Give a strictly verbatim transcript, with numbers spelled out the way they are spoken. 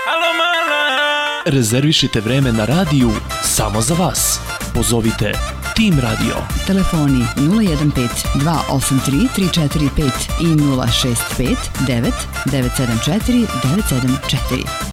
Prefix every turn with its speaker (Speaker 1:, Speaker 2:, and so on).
Speaker 1: Alo mala.
Speaker 2: Rezervišite vreme na radiju samo za vas. Pozovite Tim Radio.
Speaker 3: Telefoni nula jedan pet dva osam tri tri četiri pet i nula šest pet devet devet sedam četiri devet sedam četiri.